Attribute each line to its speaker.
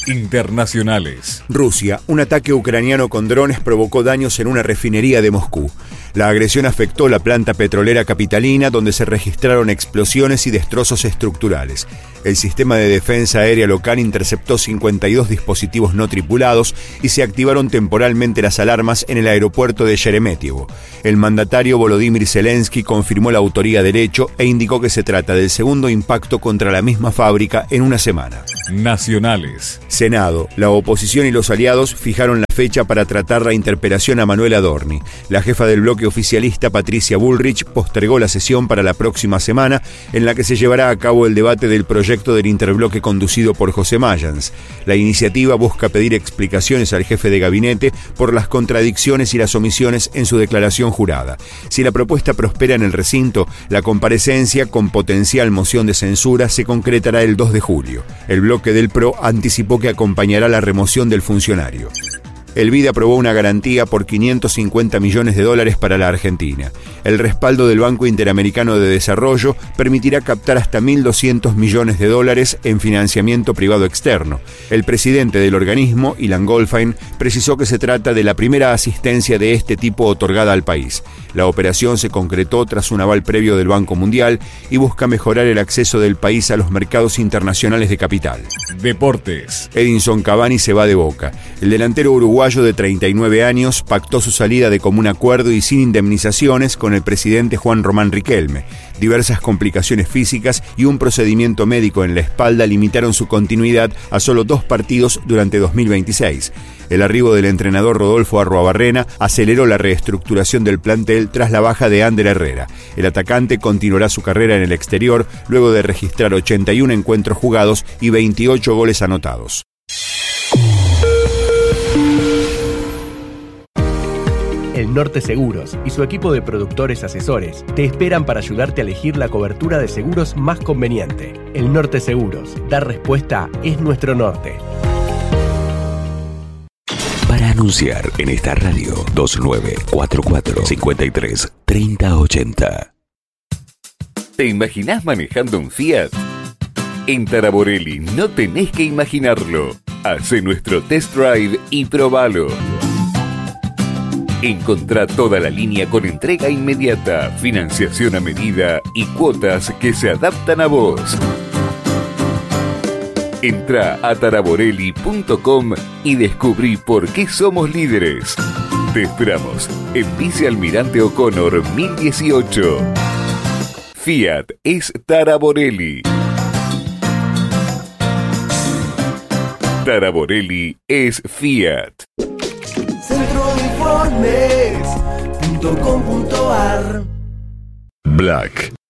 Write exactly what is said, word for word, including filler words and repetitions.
Speaker 1: Internacionales.
Speaker 2: Rusia, un ataque ucraniano con drones provocó daños en una refinería de Moscú. La agresión afectó la planta petrolera capitalina, donde se registraron explosiones y destrozos estructurales. El sistema de defensa aérea local interceptó cincuenta y dos dispositivos no tripulados y se activaron temporalmente las alarmas en el aeropuerto de Sheremetyevo. El mandatario Volodymyr Zelensky confirmó la autoría del hecho e indicó que se trata del segundo impacto contra la misma fábrica en una semana.
Speaker 1: Nacionales.
Speaker 2: Senado. La oposición y los aliados fijaron la fecha para tratar la interpelación a Manuel Adorni. La jefa del bloque oficialista, Patricia Bullrich, postergó la sesión para la próxima semana, en la que se llevará a cabo el debate del proyecto del interbloque conducido por José Mayans. La iniciativa busca pedir explicaciones al jefe de gabinete por las contradicciones y las omisiones en su declaración jurada. Si la propuesta prospera en el recinto, la comparecencia con potencial moción de censura se concretará el dos de julio. El bloque del P R O anticipó que acompañará la remoción del funcionario. El B I D aprobó una garantía por quinientos cincuenta millones de dólares para la Argentina. El respaldo del Banco Interamericano de Desarrollo permitirá captar hasta mil doscientos millones de dólares en financiamiento privado externo. El presidente del organismo, Ilan Goldfein, precisó que se trata de la primera asistencia de este tipo otorgada al país. La operación se concretó tras un aval previo del Banco Mundial y busca mejorar el acceso del país a los mercados internacionales de capital.
Speaker 1: Deportes.
Speaker 2: Edinson Cavani se va de Boca. El delantero uruguayo de treinta y nueve años pactó su salida de común acuerdo y sin indemnizaciones con el presidente Juan Román Riquelme. Diversas complicaciones físicas y un procedimiento médico en la espalda limitaron su continuidad a solo dos partidos durante dos mil veintiséis. El arribo del entrenador Rodolfo Arruabarrena aceleró la reestructuración del plantel tras la baja de Ander Herrera. El atacante continuará su carrera en el exterior luego de registrar ochenta y uno encuentros jugados y veintiocho goles anotados.
Speaker 3: El Norte Seguros y su equipo de productores asesores te esperan para ayudarte a elegir la cobertura de seguros más conveniente. El Norte Seguros. Dar respuesta es nuestro norte.
Speaker 4: Para anunciar en esta radio, dos nueve cuatro cuatro, cinco tres, tres cero ocho cero.
Speaker 5: ¿Te imaginás manejando un Fiat? En Taraborelli no tenés que imaginarlo. Hacé nuestro test drive y probalo. Encontrá toda la línea con entrega inmediata, financiación a medida y cuotas que se adaptan a vos. Entrá a taraborelli punto com y descubrí por qué somos líderes. Te esperamos en Vice Almirante O'Connor mil dieciocho. Fiat es Taraborelli. Taraborelli es Fiat.
Speaker 6: Centroinformes punto com punto ar
Speaker 1: Black.